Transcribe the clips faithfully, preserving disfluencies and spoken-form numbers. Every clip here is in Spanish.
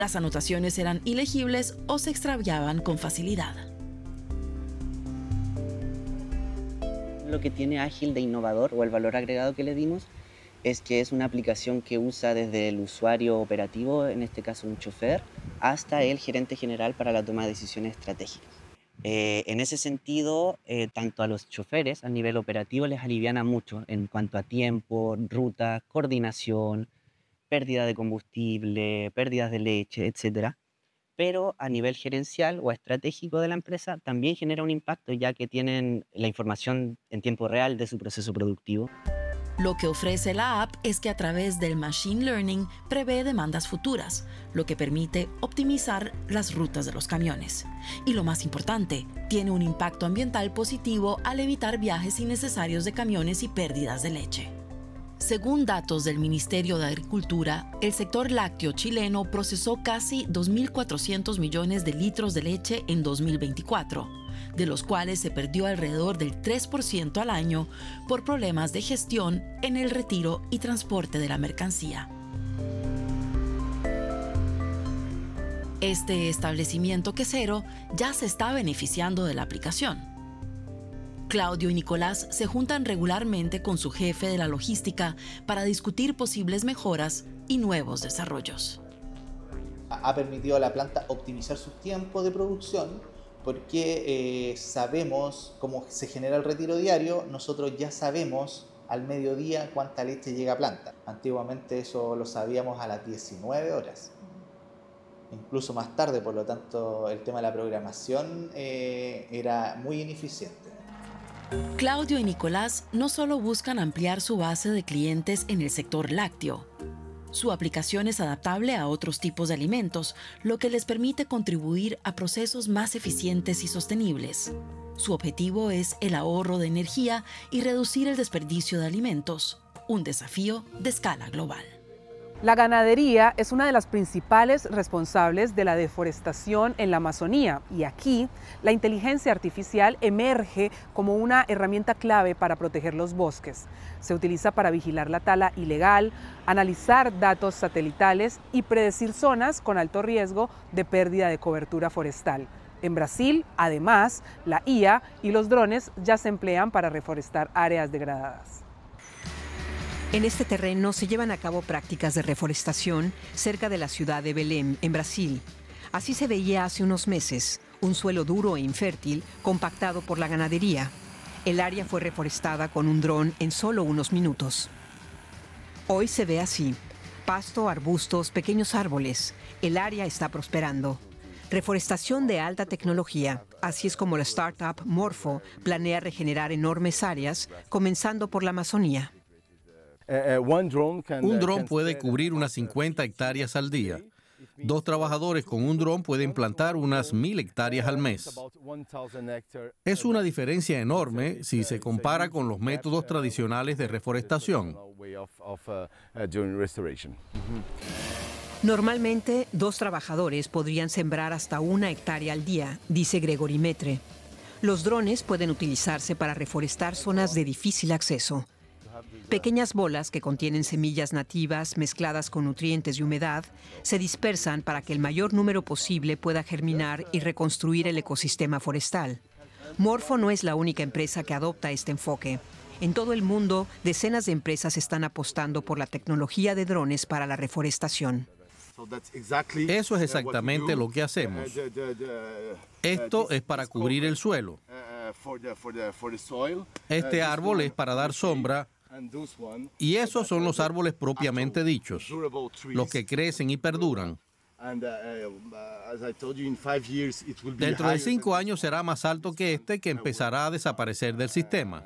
Las anotaciones eran ilegibles o se extraviaban con facilidad. Lo que tiene Ágil de innovador, o el valor agregado que le dimos, es que es una aplicación que usa desde el usuario operativo, en este caso un chofer, hasta el gerente general para la toma de decisiones estratégicas. Eh, en ese sentido, eh, tanto a los choferes a nivel operativo les aliviana mucho en cuanto a tiempo, ruta, coordinación, pérdida de combustible, pérdidas de leche, etcétera. Pero a nivel gerencial o estratégico de la empresa también genera un impacto, ya que tienen la información en tiempo real de su proceso productivo. Lo que ofrece la app es que a través del Machine Learning prevé demandas futuras, lo que permite optimizar las rutas de los camiones. Y lo más importante, tiene un impacto ambiental positivo al evitar viajes innecesarios de camiones y pérdidas de leche. Según datos del Ministerio de Agricultura, el sector lácteo chileno procesó casi dos mil cuatrocientos millones de litros de leche en dos mil veinticuatro, de los cuales se perdió alrededor del tres por ciento al año por problemas de gestión en el retiro y transporte de la mercancía. Este establecimiento quesero ya se está beneficiando de la aplicación. Claudio y Nicolás se juntan regularmente con su jefe de la logística para discutir posibles mejoras y nuevos desarrollos. Ha permitido a la planta optimizar su tiempo de producción porque eh, sabemos cómo se genera el retiro diario, nosotros ya sabemos al mediodía cuánta leche llega a planta. Antiguamente eso lo sabíamos a las diecinueve horas, incluso más tarde, por lo tanto el tema de la programación eh, era muy ineficiente. Claudio y Nicolás no solo buscan ampliar su base de clientes en el sector lácteo. Su aplicación es adaptable a otros tipos de alimentos, lo que les permite contribuir a procesos más eficientes y sostenibles. Su objetivo es el ahorro de energía y reducir el desperdicio de alimentos, un desafío de escala global. La ganadería es una de las principales responsables de la deforestación en la Amazonía y aquí la inteligencia artificial emerge como una herramienta clave para proteger los bosques. Se utiliza para vigilar la tala ilegal, analizar datos satelitales y predecir zonas con alto riesgo de pérdida de cobertura forestal. En Brasil, además, la I A y los drones ya se emplean para reforestar áreas degradadas. En este terreno se llevan a cabo prácticas de reforestación cerca de la ciudad de Belém, en Brasil. Así se veía hace unos meses, un suelo duro e infértil compactado por la ganadería. El área fue reforestada con un dron en solo unos minutos. Hoy se ve así: pasto, arbustos, pequeños árboles. El área está prosperando. Reforestación de alta tecnología. Así es como la startup Morpho planea regenerar enormes áreas, comenzando por la Amazonía. Un dron puede cubrir unas cincuenta hectáreas al día. Dos trabajadores con un dron pueden plantar unas mil hectáreas al mes. Es una diferencia enorme si se compara con los métodos tradicionales de reforestación. Normalmente, dos trabajadores podrían sembrar hasta una hectárea al día, dice Gregory Metre. Los drones pueden utilizarse para reforestar zonas de difícil acceso. Pequeñas bolas que contienen semillas nativas mezcladas con nutrientes y humedad se dispersan para que el mayor número posible pueda germinar y reconstruir el ecosistema forestal. Morpho no es la única empresa que adopta este enfoque. En todo el mundo, decenas de empresas están apostando por la tecnología de drones para la reforestación. Eso es exactamente lo que hacemos. Esto es para cubrir el suelo. Este árbol es para dar sombra. Y esos son los árboles propiamente dichos, los que crecen y perduran. Dentro de cinco años será más alto que este, que empezará a desaparecer del sistema.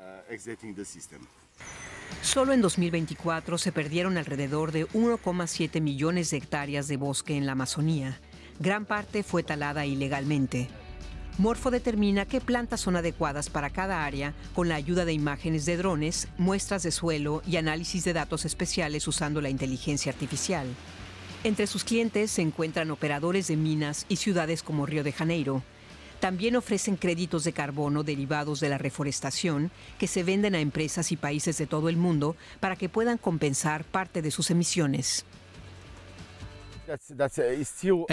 Solo en dos mil veinticuatro se perdieron alrededor de uno coma siete millones de hectáreas de bosque en la Amazonía. Gran parte fue talada ilegalmente. Morpho determina qué plantas son adecuadas para cada área con la ayuda de imágenes de drones, muestras de suelo y análisis de datos especiales usando la inteligencia artificial. Entre sus clientes se encuentran operadores de minas y ciudades como Río de Janeiro. También ofrecen créditos de carbono derivados de la reforestación que se venden a empresas y países de todo el mundo para que puedan compensar parte de sus emisiones.